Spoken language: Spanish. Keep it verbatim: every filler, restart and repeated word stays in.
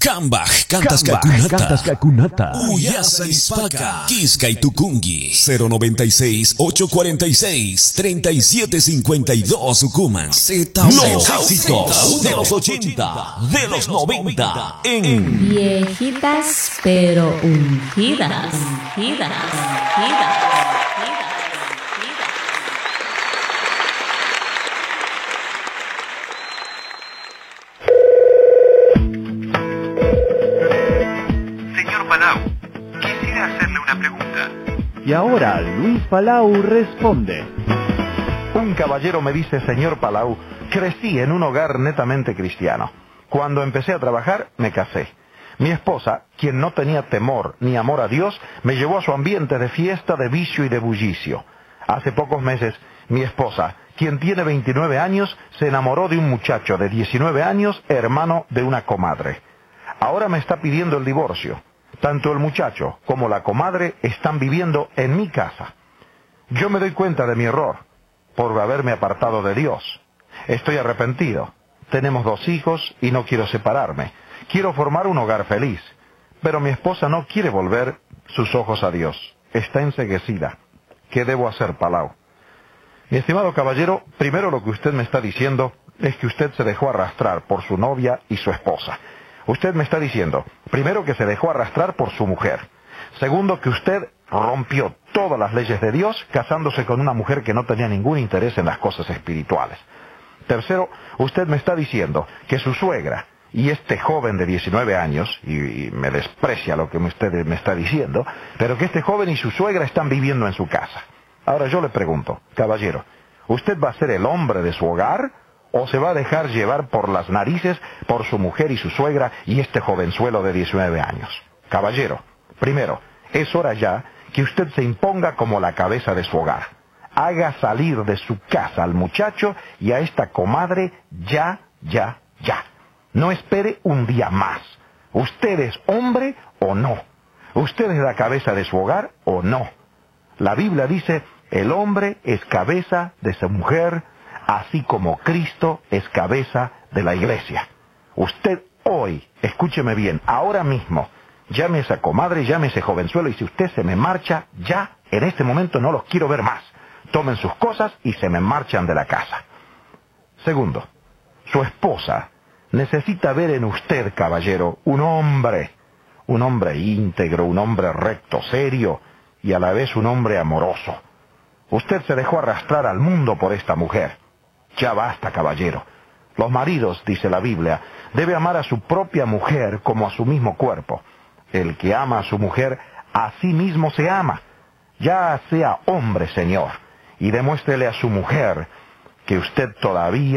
Kambaj, Cantas Kakunata, Uyasa Ispaka, Kiska y Tukungi, cero noventa y seis, ochocientos cuarenta y seis, treinta y siete cincuenta y dos Sucuman. Los éxitos de los ochenta, de los noventa, en Viejitas pero ungidas, ungidas, ungidas. Y ahora Luis Palau responde. Un caballero me dice: señor Palau, crecí en un hogar netamente cristiano. Cuando empecé a trabajar, me casé. Mi esposa, quien no tenía temor ni amor a Dios, me llevó a su ambiente de fiesta, de vicio y de bullicio. Hace pocos meses, mi esposa, quien tiene veintinueve años, se enamoró de un muchacho de diecinueve años, hermano de una comadre. Ahora me está pidiendo el divorcio. Tanto el muchacho como la comadre están viviendo en mi casa. Yo me doy cuenta de mi error por haberme apartado de Dios. Estoy arrepentido. Tenemos dos hijos y no quiero separarme. Quiero formar un hogar feliz. Pero mi esposa no quiere volver sus ojos a Dios. Está enceguecida. ¿Qué debo hacer, Palau? Mi estimado caballero, primero lo que usted me está diciendo es que usted se dejó arrastrar por su novia y su esposa. Usted me está diciendo, primero, que se dejó arrastrar por su mujer. Segundo, que usted rompió todas las leyes de Dios casándose con una mujer que no tenía ningún interés en las cosas espirituales. Tercero, usted me está diciendo que su suegra y este joven de diecinueve años, y, y me desprecia lo que usted me está diciendo, pero que este joven y su suegra están viviendo en su casa. Ahora yo le pregunto, caballero, ¿usted va a ser el hombre de su hogar o se va a dejar llevar por las narices por su mujer y su suegra y este jovenzuelo de diecinueve años? Caballero, primero, es hora ya que usted se imponga como la cabeza de su hogar. Haga salir de su casa al muchacho y a esta comadre ya, ya, ya. No espere un día más. ¿Usted es hombre o no? ¿Usted es la cabeza de su hogar o no? La Biblia dice, el hombre es cabeza de su mujer, así como Cristo es cabeza de la iglesia. Usted hoy, escúcheme bien, ahora mismo, llame a esa comadre, llame a ese jovenzuelo, y si usted se me marcha, ya, en este momento no los quiero ver más. Tomen sus cosas y se me marchan de la casa. Segundo, su esposa necesita ver en usted, caballero, un hombre, un hombre íntegro, un hombre recto, serio, y a la vez un hombre amoroso. Usted se dejó arrastrar al mundo por esta mujer. Ya basta, caballero. Los maridos, dice la Biblia, debe amar a su propia mujer como a su mismo cuerpo. El que ama a su mujer, a sí mismo se ama. Ya sea hombre, señor, y demuéstrele a su mujer que usted todavía